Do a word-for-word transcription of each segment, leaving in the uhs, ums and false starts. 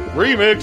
Remix.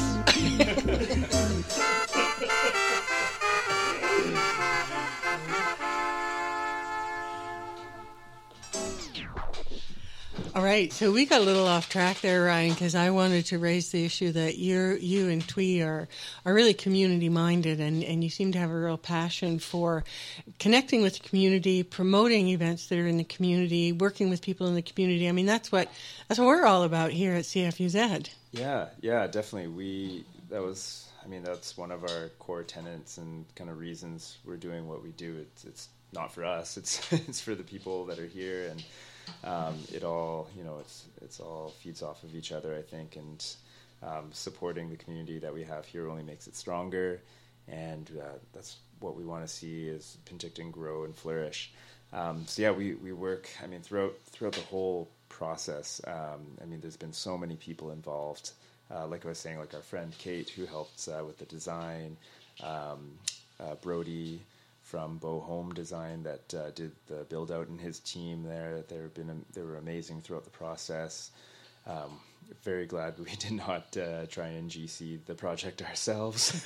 All right, so we got a little off track there, Ryan, because I wanted to raise the issue that you you and Twee are are really community minded, and, and you seem to have a real passion for connecting with the community, promoting events that are in the community, working with people in the community. I mean, that's what that's what we're all about here at C F U Z. Yeah, yeah, definitely. We that was, I mean, that's one of our core tenets and kind of reasons we're doing what we do. It's it's not for us. It's it's for the people that are here, and um, it all, you know, it's it's all feeds off of each other, I think, and um, supporting the community that we have here only makes it stronger, and uh, that's what we want to see is Penticton grow and flourish. Um, so yeah, we, we work, I mean, throughout throughout the whole process. Um, I mean, there's been so many people involved. Uh, like I was saying, like our friend Kate, who helped uh, with the design, um, uh, Brody from Bow Home Design that uh, did the build out, and his team there. They've been they were amazing throughout the process. Um, very glad we did not uh, try and G C the project ourselves.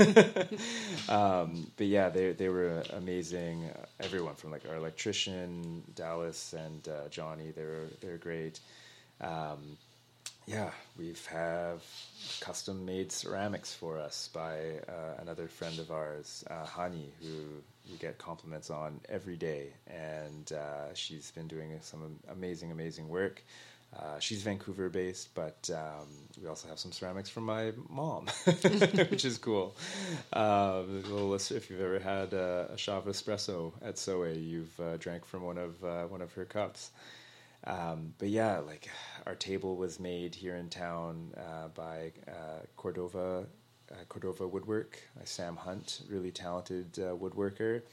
um, but yeah, they they were amazing. Uh, everyone from like our electrician Dallas and uh, Johnny, they were they were great. Um, yeah, we've have custom made ceramics for us by uh, another friend of ours, uh, Hani, who we get compliments on every day, and uh, she's been doing some amazing, amazing work. Uh, she's Vancouver based, but um, we also have some ceramics from my mom, which is cool. Um, well, if you've ever had a, a shot of espresso at Soe, you've uh, drank from one of uh, one of her cups. Um, but yeah, like our table was made here in town uh, by uh, Cordova uh, Cordova Woodwork, uh, Sam Hunt, really talented uh, woodworker.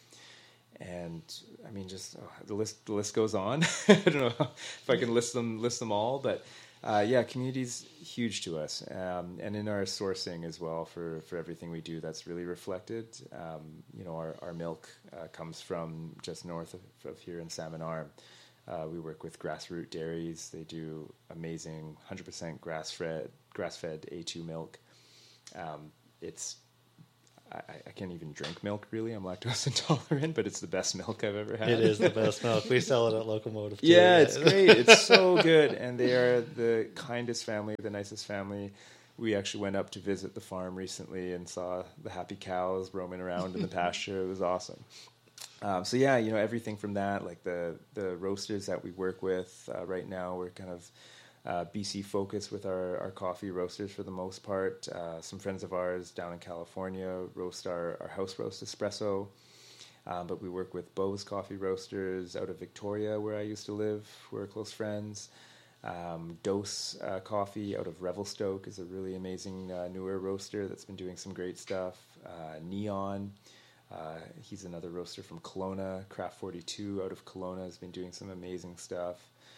And I mean, just oh, the list the list goes on. I don't know if I can list them list them all, but uh, yeah, community's huge to us, um, and in our sourcing as well for, for everything we do, that's really reflected. Um, you know, our our milk uh, comes from just north of, of here in Salmon Arm. Uh, we work with Grassroot Dairies. They do amazing one hundred percent grass-fed grass-fed A two milk. Um, it's I, I can't even drink milk, really. I'm lactose intolerant, but it's the best milk I've ever had. It is the best milk. We sell it at Locomotive, too. Yeah, it's great. It's so good. And they are the kindest family, the nicest family. We actually went up to visit the farm recently and saw the happy cows roaming around in the pasture. It was awesome. Um, so, yeah, you know, everything from that, like the, the roasters that we work with uh, right now, we're kind of Uh, B C focused with our, our coffee roasters for the most part. Uh, some friends of ours down in California roast our, our house roast espresso. Um, but we work with Bose Coffee Roasters out of Victoria, where I used to live. We're close friends. Um, Dose uh, Coffee out of Revelstoke is a really amazing uh, newer roaster that's been doing some great stuff. Uh, Neon, uh, he's another roaster from Kelowna. Craft forty-two out of Kelowna has been doing some amazing stuff.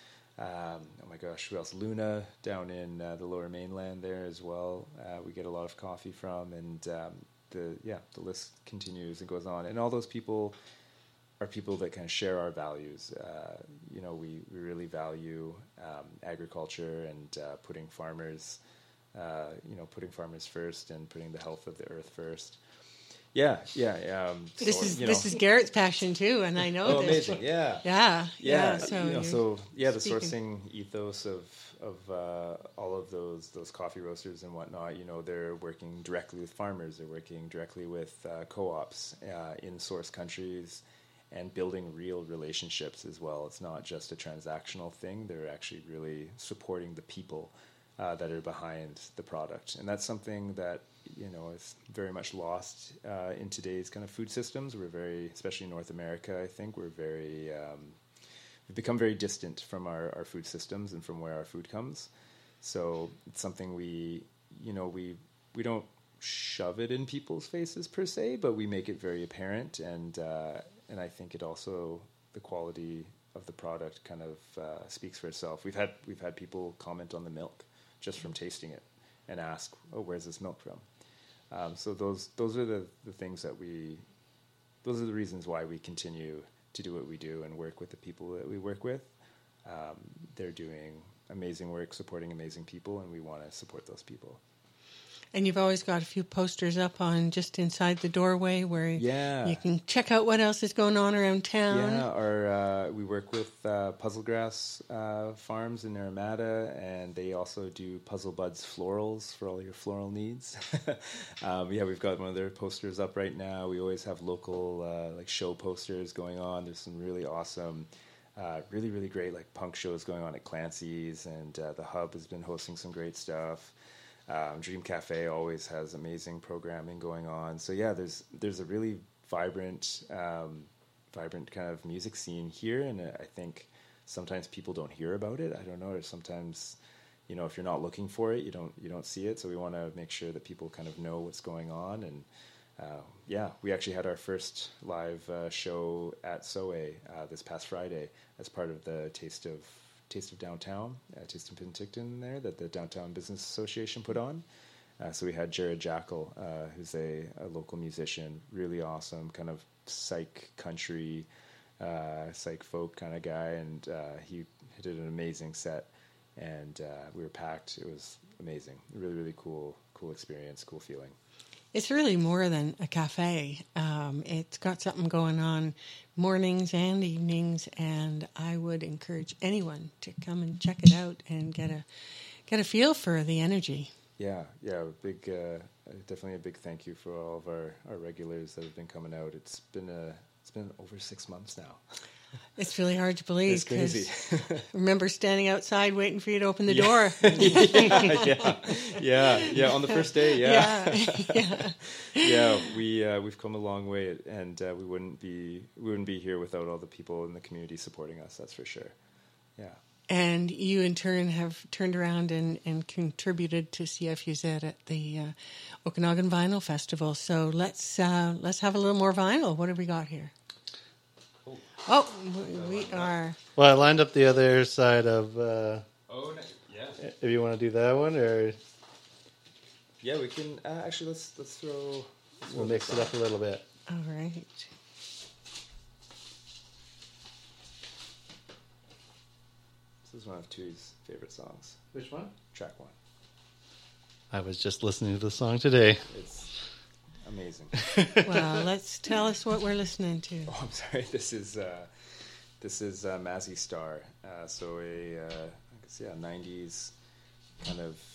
Um, oh my gosh, who else? Luna down in uh, the Lower Mainland there as well. Uh, we get a lot of coffee from, and um, the yeah, the list continues and goes on. And all those people are people that kind of share our values. Uh, you know, we, we really value um, agriculture and uh, putting farmers, uh, you know, putting farmers first and putting the health of the earth first. Yeah, yeah. Um, this so, is you know. this is Garrett's passion too, and I know oh, this. amazing! Yeah, yeah, yeah. yeah. So, you know, so yeah, the speaking. sourcing ethos of of uh, all of those those coffee roasters and whatnot. You know, they're working directly with farmers. They're working directly with uh, co-ops uh, in source countries, and building real relationships as well. It's not just a transactional thing. They're actually really supporting the people uh, that are behind the product, and that's something that, you know, is very much lost uh, in today's kind of food systems. We're very, especially in North America, I think we're very, um, we've become very distant from our, our food systems and from where our food comes. So it's something we, you know, we we don't shove it in people's faces per se, but we make it very apparent, and uh, and I think it also, the quality of the product kind of uh, speaks for itself. We've had we've had people comment on the milk just from tasting it and ask, oh, where's this milk from? Um, so those those are the, the things that we, those are the reasons why we continue to do what we do and work with the people that we work with. Um, they're doing amazing work, supporting amazing people, and we want to support those people. And you've always got a few posters up on just inside the doorway where Yeah. you can check out what else is going on around town. Yeah, our, uh, we work with uh, Puzzle Grass uh, Farms in Naramata, and they also do Puzzle Buds florals for all your floral needs. um, yeah, we've got one of their posters up right now. We always have local uh, like show posters going on. There's some really awesome, uh, really, really great like punk shows going on at Clancy's, and uh, the Hub has been hosting some great stuff. Um, Dream Cafe always has amazing programming going on. So yeah, there's there's a really vibrant, um, vibrant kind of music scene here, and I think sometimes people don't hear about it. I don't know, or sometimes, you know, if you're not looking for it, you don't you don't see it. So we want to make sure that people kind of know what's going on. And uh, yeah, we actually had our first live uh, show at Soe uh, this past Friday as part of the Taste of Taste of Downtown, uh, Taste of Penticton there, that the Downtown Business Association put on. Uh, so we had Jared Jackal, uh, who's a, a local musician, really awesome, kind of psych country, uh, psych folk kind of guy, and uh, he did an amazing set, and uh, we were packed. It was amazing, really, really cool, cool experience, cool feeling. It's really more than a cafe. Um, it's got something going on mornings and evenings, and I would encourage anyone to come and check it out and get a get a feel for the energy. Yeah, yeah, big, uh, definitely a big thank you for all of our, our regulars that have been coming out. It's been a, it's been over six months now. It's really hard to believe. It's crazy. Remember standing outside waiting for you to open the yeah. door. yeah, yeah, yeah, yeah. On the first day, yeah, yeah, yeah. yeah. We uh, we've come a long way, and uh, we wouldn't be we wouldn't be here without all the people in the community supporting us. That's for sure. Yeah. And you, in turn, have turned around and, and contributed to C F U Z at the uh, Okanagan Vinyl Festival. So let's uh, let's have a little more vinyl. What have we got here? Oh, we are. Well, I lined up the other side of. Uh, oh, yeah. If you want to do that one, or yeah, we can. Uh, actually, let's let's throw. Let's we'll mix it up a little bit. All right. This is one of Tui's favorite songs. Which one? Track one. I was just listening to the song today. It's amazing. Well, let's tell us what we're listening to. Oh, I'm sorry. This is uh, this is uh, Mazzy Star. Uh, so a uh, I guess yeah, nineties kind of